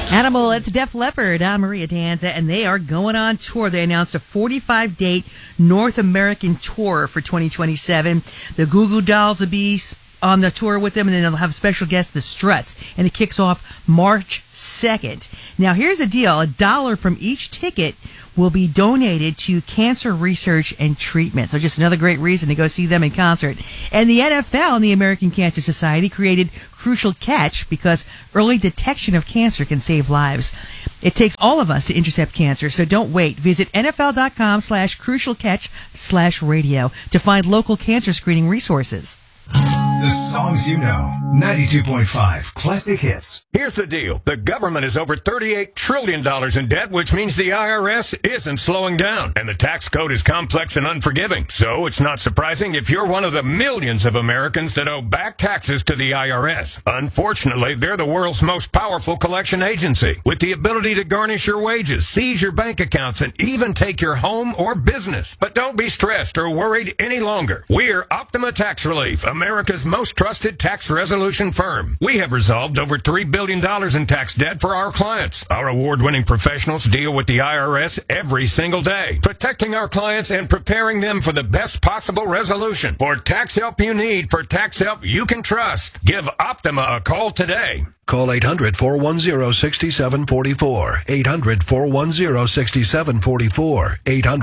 Animal, it's Def Leppard. I'm Maria Danza, and they are going on tour. They announced a 45-date North American tour for 2027. The Goo Goo Dolls will be on the tour with them, and then they'll have special guests, the Struts, and it kicks off March 2nd. Now, here's the deal. $1 from each ticket will be donated to cancer research and treatment. So just another great reason to go see them in concert. And the NFL and the American Cancer Society created Crucial Catch because early detection of cancer can save lives. It takes all of us to intercept cancer, so don't wait. Visit NFL.com/crucialcatch/radio to find local cancer screening resources. The songs you know. 92.5 Classic Hits. Here's the deal. The government is over $38 trillion in debt, which means the IRS isn't slowing down. And the tax code is complex and unforgiving. So it's not surprising if you're one of the millions of Americans that owe back taxes to the IRS. Unfortunately, they're the world's most powerful collection agency, with the ability to garnish your wages, seize your bank accounts, and even take your home or business. But don't be stressed or worried any longer. We're Optima Tax Relief, America's most trusted tax resolution firm. We have resolved over $3 billion in tax debt for our clients. Our award-winning professionals deal with the IRS every single day, protecting our clients and preparing them for the best possible resolution. For tax help you need, for tax help you can trust, give Optima a call today. Call 800-410-6744. 800-410-6744.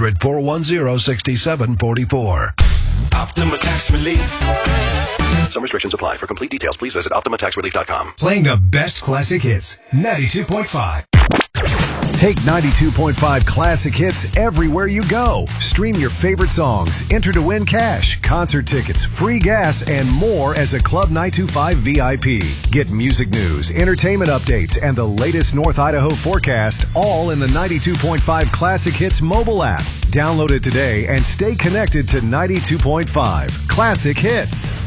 800-410-6744. Optima Tax Relief. Some restrictions apply. For complete details, please visit OptimaTaxRelief.com. Playing the best classic hits. 92.5. Take 92.5 Classic Hits everywhere you go. Stream your favorite songs, enter to win cash, concert tickets, free gas, and more as a Club 925 VIP. Get music news, entertainment updates, and the latest North Idaho forecast all in the 92.5 Classic Hits mobile app. Download it today and stay connected to 92.5 Classic Hits.